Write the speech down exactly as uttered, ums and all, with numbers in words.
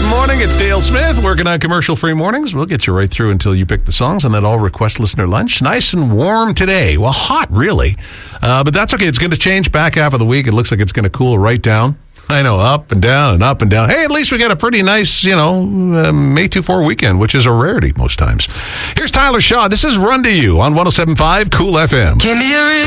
Morning, it's Dale Smith working on commercial-free mornings. We'll get you right through until you pick the songs on that all-request listener lunch. Nice and warm today. Well, hot, really. Uh, but that's okay. It's going to change back half of the week. It looks like it's going to cool right down. I know, up and down and up and down. Hey, at least we got a pretty nice, you know, uh, May two four weekend, which is a rarity most times. Here's Tyler Shaw. This is Run to You on one oh seven point five Cool F M. Give me a